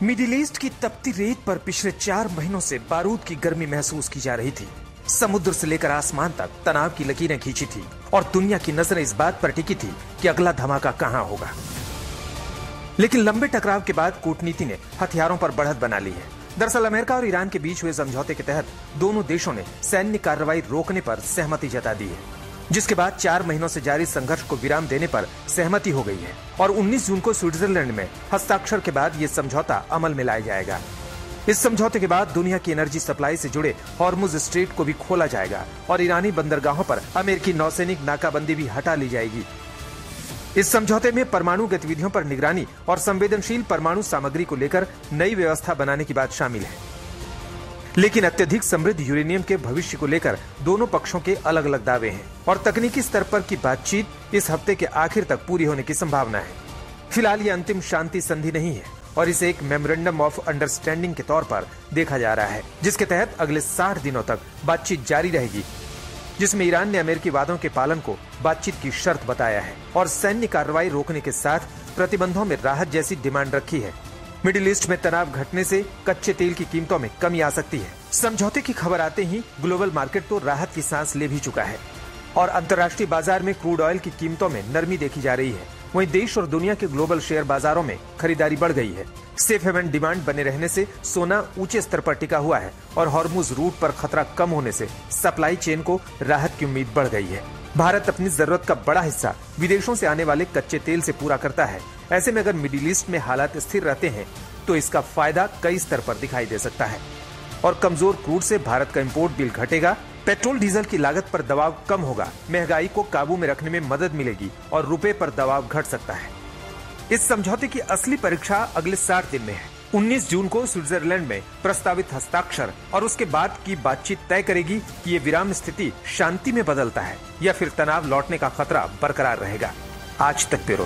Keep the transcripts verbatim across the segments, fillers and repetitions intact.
Middle east की तपती रेत पर पिछले चार महीनों से बारूद की गर्मी महसूस की जा रही थी। समुद्र से लेकर आसमान तक तनाव की लकीरें खींची थी और दुनिया की नजरें इस बात पर टिकी थी कि अगला धमाका कहां होगा। लेकिन लंबे टकराव के बाद कूटनीति ने हथियारों पर बढ़त बना ली है। दरअसल अमेरिका और ईरान के बीच हुए समझौते के तहत दोनों देशों ने सैन्य कार्रवाई रोकने पर सहमति जता दी है, जिसके बाद चार महीनों से जारी संघर्ष को विराम देने पर सहमति हो गई है और उन्नीस जून को स्विट्जरलैंड में हस्ताक्षर के बाद ये समझौता अमल में लाया जाएगा। इस समझौते के बाद दुनिया की एनर्जी सप्लाई से जुड़े हॉर्मुज स्ट्रेट को भी खोला जाएगा और ईरानी बंदरगाहों पर अमेरिकी नौसैनिक नाकाबंदी भी हटा ली जाएगी। इस समझौते में परमाणु गतिविधियों पर निगरानी और संवेदनशील परमाणु सामग्री को लेकर नई व्यवस्था बनाने की बात शामिल है। लेकिन अत्यधिक समृद्ध यूरेनियम के भविष्य को लेकर दोनों पक्षों के अलग अलग दावे हैं और तकनीकी स्तर पर की बातचीत इस हफ्ते के आखिर तक पूरी होने की संभावना है। फिलहाल ये अंतिम शांति संधि नहीं है और इसे एक मेमोरेंडम ऑफ अंडरस्टैंडिंग के तौर पर देखा जा रहा है, जिसके तहत अगले साठ दिनों तक बातचीत जारी रहेगी, जिसमें ईरान ने अमेरिकी वादों के पालन को बातचीत की शर्त बताया है और सैन्य कार्रवाई रोकने के साथ प्रतिबंधों में राहत जैसी डिमांड रखी है। मिडिल ईस्ट में तनाव घटने से कच्चे तेल की कीमतों में कमी आ सकती है। समझौते की खबर आते ही ग्लोबल मार्केट तो राहत की सांस ले भी चुका है और अंतर्राष्ट्रीय बाजार में क्रूड ऑयल की कीमतों में नरमी देखी जा रही है। वहीं देश और दुनिया के ग्लोबल शेयर बाजारों में खरीदारी बढ़ गई है। सेफ हेवन डिमांड बने रहने से सोना ऊंचे स्तर पर टिका हुआ है और हॉर्मुज रूट पर खतरा कम होने से सप्लाई चेन को राहत की उम्मीद बढ़ गई है। भारत अपनी जरूरत का बड़ा हिस्सा विदेशों से आने वाले कच्चे तेल से पूरा करता है। ऐसे में अगर मिडिल ईस्ट में हालात स्थिर रहते हैं तो इसका फायदा कई स्तर पर दिखाई दे सकता है और कमजोर क्रूड से भारत का इंपोर्ट बिल घटेगा, पेट्रोल डीजल की लागत पर दबाव कम होगा, महंगाई को काबू में रखने में मदद मिलेगी और रुपए पर दबाव घट सकता है। इस समझौते की असली परीक्षा अगले साठ दिन में है। उन्नीस जून को स्विट्जरलैंड में प्रस्तावित हस्ताक्षर और उसके बाद की बातचीत तय करेगी कि ये विराम स्थिति शांति में बदलता है या फिर तनाव लौटने का खतरा बरकरार रहेगा। आज तक ब्यूरो।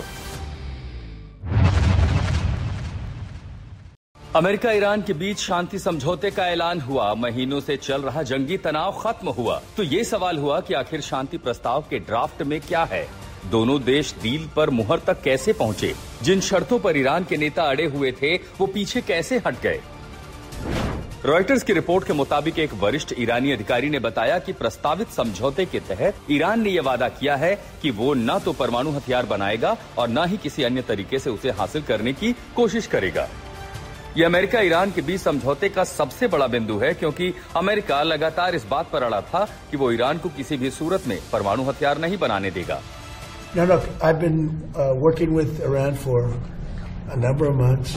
अमेरिका ईरान के बीच शांति समझौते का ऐलान हुआ, महीनों से चल रहा जंगी तनाव खत्म हुआ। तो ये सवाल हुआ कि आखिर शांति प्रस्ताव के ड्राफ्ट में क्या है, दोनों देश डील पर मुहर तक कैसे पहुंचे, जिन शर्तों पर ईरान के नेता अड़े हुए थे वो पीछे कैसे हट गए। रॉयटर्स की रिपोर्ट के मुताबिक एक वरिष्ठ ईरानी अधिकारी ने बताया कि प्रस्तावित समझौते के तहत ईरान ने यह वादा किया है कि वो न तो परमाणु हथियार बनाएगा और न ही किसी अन्य तरीके से उसे हासिल करने की कोशिश करेगा। यह अमेरिका ईरान के बीच समझौते का सबसे बड़ा बिंदु है, क्योंकि अमेरिका लगातार इस बात पर अड़ा था कि वो ईरान को किसी भी सूरत में परमाणु हथियार नहीं बनाने देगा। Now look, I've been uh, working with Iran for a number of months,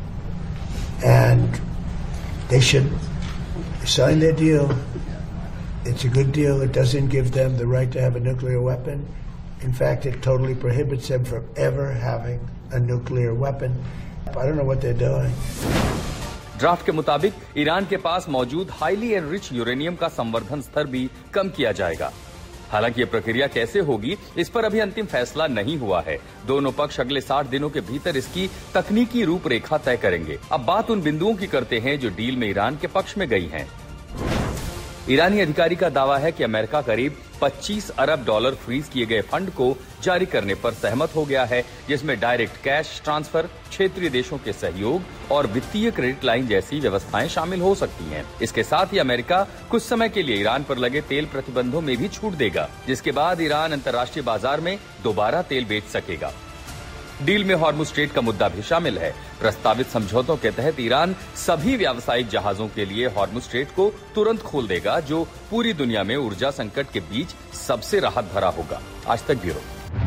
and they should sign their deal. It's a good deal. It doesn't give them the right to have a nuclear weapon. In fact, it totally prohibits them from ever having a nuclear weapon. I don't know what they're doing. Draft के मुताबिक Iran के पास मौजूद highly enrich uranium का संवर्धन स्तर भी कम किया जाएगा। हालांकि ये प्रक्रिया कैसे होगी, इस पर अभी अंतिम फैसला नहीं हुआ है। दोनों पक्ष अगले साठ दिनों के भीतर इसकी तकनीकी रूपरेखा तय करेंगे। अब बात उन बिंदुओं की करते हैं जो डील में ईरान के पक्ष में गई हैं। ईरानी अधिकारी का दावा है कि अमेरिका करीब पच्चीस अरब डॉलर फ्रीज किए गए फंड को जारी करने पर सहमत हो गया है, जिसमें डायरेक्ट कैश ट्रांसफर, क्षेत्रीय देशों के सहयोग और वित्तीय क्रेडिट लाइन जैसी व्यवस्थाएं शामिल हो सकती हैं। इसके साथ ही अमेरिका कुछ समय के लिए ईरान पर लगे तेल प्रतिबंधों में भी छूट देगा, जिसके बाद ईरान अंतर्राष्ट्रीय बाजार में दोबारा तेल बेच सकेगा। डील में हॉर्मुज स्ट्रेट का मुद्दा भी शामिल है। प्रस्तावित समझौतों के तहत ईरान सभी व्यावसायिक जहाजों के लिए हॉर्मुज स्ट्रेट को तुरंत खोल देगा, जो पूरी दुनिया में ऊर्जा संकट के बीच सबसे राहत भरा होगा। आज तक ब्यूरो।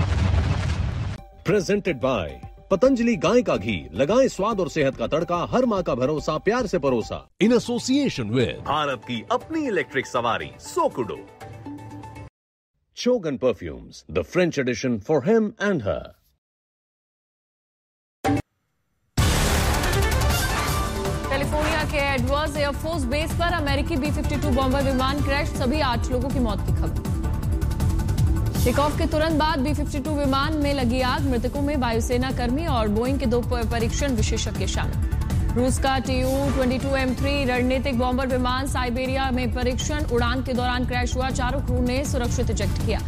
प्रेजेंटेड बाय पतंजलि गाय का घी, लगाएं स्वाद और सेहत का तड़का, हर माँ का भरोसा, प्यार से परोसा। इन एसोसिएशन विद भारत की अपनी इलेक्ट्रिक सवारी सोकुडो। चोगन perfumes, the French addition for him and her. California के एडवर्ड्स एयरफोर्स बेस पर अमेरिकी बी फिफ्टी टू बॉम्बर विमान क्रैश, सभी आठ लोगों की मौत की खबर। टेक ऑफ के तुरंत बाद बी फिफ्टी टू विमान में लगी आग, मृतकों में वायुसेना कर्मी और बोइंग के दो परीक्षण विशेषज्ञ शामिल। रूस का T U twenty two M three रणनीतिक बॉम्बर विमान साइबेरिया में परीक्षण उड़ान के दौरान क्रैश हुआ, चारों क्रू ने सुरक्षित इजेक्ट किया।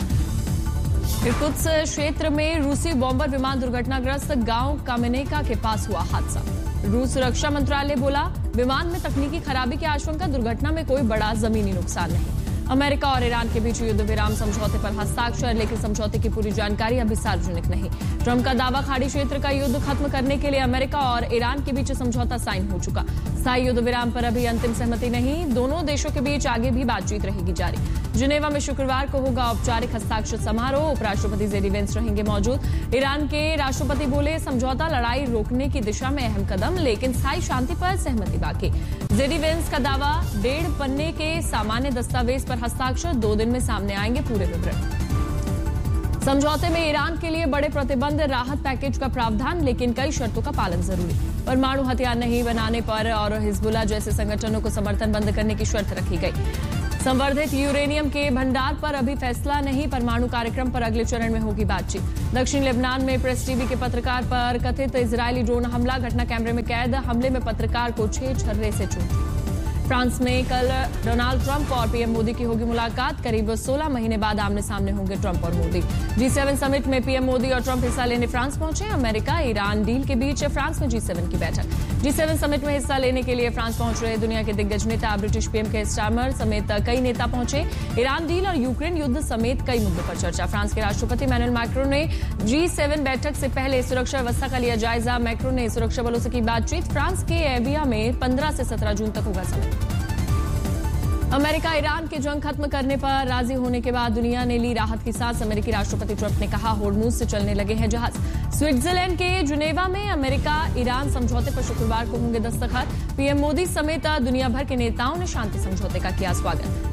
इर्कुत्स्क क्षेत्र में रूसी बॉम्बर विमान दुर्घटनाग्रस्त गांव कामेनेका के पास हुआ हादसा। रूस रक्षा मंत्रालय बोला, विमान में तकनीकी खराबी की आशंका, दुर्घटना में कोई बड़ा जमीनी नुकसान नहीं। अमेरिका और ईरान के बीच युद्ध विराम समझौते पर हस्ताक्षर, लेकिन समझौते की पूरी जानकारी अभी सार्वजनिक नहीं। ट्रंप का दावा, खाड़ी क्षेत्र का युद्ध खत्म करने के लिए अमेरिका और ईरान के बीच समझौता साइन हो चुका। स्थायी युद्ध विराम पर अभी अंतिम सहमति नहीं, दोनों देशों के बीच आगे भी बातचीत रहेगी जारी। जिनेवा में शुक्रवार को होगा औपचारिक हस्ताक्षर समारोह, उपराष्ट्रपति जेडी वेंस रहेंगे मौजूद। ईरान के राष्ट्रपति बोले, समझौता लड़ाई रोकने की दिशा में अहम कदम, लेकिन स्थायी शांति पर सहमति बाकी। जेडी वेंस का दावा, डेढ़ पन्ने के सामान्य दस्तावेज पर हस्ताक्षर, दो दिन में सामने आएंगे पूरे विवरण। समझौते में ईरान के लिए बड़े प्रतिबंध, राहत पैकेज का प्रावधान, लेकिन कई शर्तों का पालन जरूरी। परमाणु हथियार नहीं बनाने पर और हिजबुल्लाह जैसे संगठनों को समर्थन बंद करने की शर्त रखी गई। संवर्धित यूरेनियम के भंडार पर अभी फैसला नहीं, परमाणु कार्यक्रम पर अगले चरण में होगी बातचीत। दक्षिण लेबनान में प्रेस टीवी के पत्रकार पर कथित इजरायली ड्रोन हमला, घटना कैमरे में कैद, हमले में पत्रकार को छह छर्रे से चोट। फ्रांस में कल डोनाल्ड ट्रंप और पीएम मोदी की होगी मुलाकात, करीब सोलह महीने बाद आमने सामने होंगे ट्रंप और मोदी। जी सेवन समिट में पीएम मोदी और ट्रंप हिस्सा लेने फ्रांस पहुंचे। अमेरिका ईरान डील के बीच फ्रांस में जी सेवन की बैठक। जी सेवन समिट में हिस्सा लेने के लिए फ्रांस पहुंच रहे दुनिया के दिग्गज नेता, ब्रिटिश पीएम के स्टार्मर समेत कई नेता पहुंचे। ईरान डील और यूक्रेन युद्ध समेत कई मुद्दों पर चर्चा। फ्रांस के राष्ट्रपति इमैनुअल मैक्रों ने जी सेवन बैठक से पहले सुरक्षा व्यवस्था का लिया जायजा। मैक्रों ने सुरक्षा बलों से की बातचीत। फ्रांस के एविया में पंद्रह से सत्रह जून तक होगा समिट। अमेरिका ईरान की जंग खत्म करने पर राजी होने के बाद दुनिया ने ली राहत की सांस। अमेरिकी राष्ट्रपति ट्रंप ने कहा, होर्मुज से चलने लगे हैं जहाज। स्विट्जरलैंड के जिनेवा में अमेरिका ईरान समझौते पर शुक्रवार को होंगे दस्तखत। पीएम मोदी समेत दुनिया भर के नेताओं ने शांति समझौते का किया स्वागत।